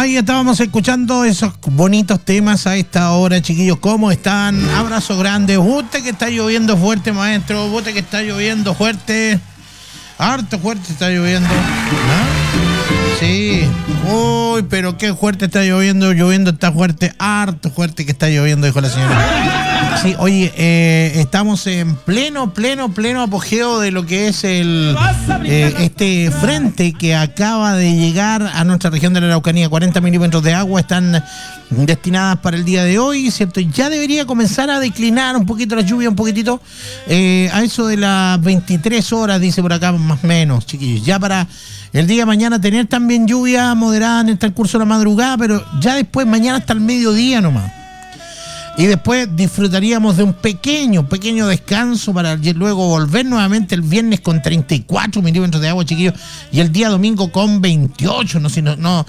Ahí estábamos escuchando esos bonitos temas a esta hora, chiquillos. ¿Cómo están? Abrazo grande. Usted que está lloviendo fuerte, maestro. Usted que está lloviendo fuerte. Harto fuerte está lloviendo. ¿Ah? Sí. Uy, pero qué fuerte está lloviendo. Lloviendo está fuerte. Harto fuerte que está lloviendo, dijo la señora. Sí, oye, estamos en pleno apogeo de lo que es este frente que acaba de llegar a nuestra región de la Araucanía. 40 milímetros de agua están destinadas para el día de hoy, ¿cierto? Ya debería comenzar a declinar un poquito la lluvia, un poquitito, a eso de las 23 horas, dice por acá, más o menos, chiquillos. Ya para el día de mañana tener también lluvia moderada en el transcurso de la madrugada, pero ya después, mañana hasta el mediodía nomás. Y después disfrutaríamos de un pequeño descanso para luego volver nuevamente el viernes con 34 milímetros de agua, chiquillos, y el día domingo con 28. No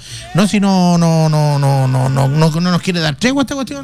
nos quiere dar tregua esta cuestión.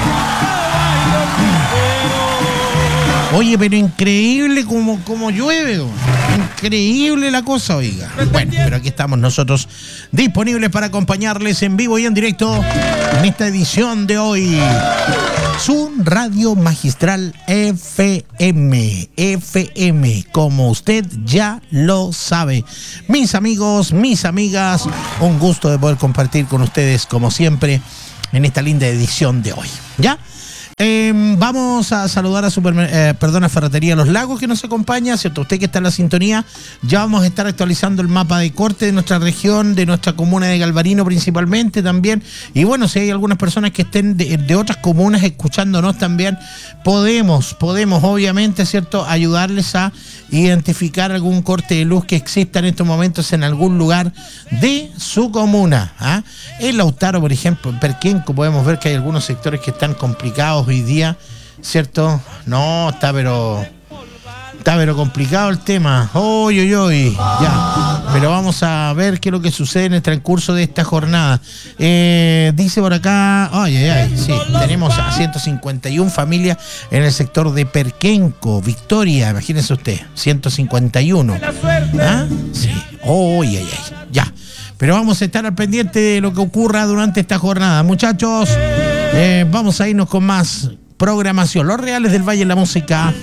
Oye, pero increíble como llueve, ¿no? Increíble la cosa, oiga. Bueno, pero aquí estamos nosotros disponibles para acompañarles en vivo y en directo en esta edición de hoy. Su radio magistral FM, como usted ya lo sabe. Mis amigos, mis amigas, un gusto de poder compartir con ustedes como siempre en esta linda edición de hoy. ¿Ya? Vamos a saludar a Ferretería Los Lagos que nos acompaña, ¿cierto? Usted que está en la sintonía, ya vamos a estar actualizando el mapa de corte de nuestra región, de nuestra comuna de Galvarino principalmente también. Y bueno, si hay algunas personas que estén de otras comunas escuchándonos también, podemos obviamente, ¿cierto?, ayudarles a identificar algún corte de luz que exista en estos momentos en algún lugar de su comuna. En Lautaro, por ejemplo, en Perquenco, podemos ver que hay algunos sectores que están complicados hoy día, ¿cierto? No, está pero complicado el tema. Ya. Pero vamos a ver qué es lo que sucede en el transcurso de esta jornada. Dice por acá, sí, tenemos a 151 familias en el sector de Perquenco, Victoria, imagínense usted, 151. ¿Ah? Sí, ya. Pero vamos a estar al pendiente de lo que ocurra durante esta jornada. Muchachos, vamos a irnos con más programación. Los Reales del Valle de la Música.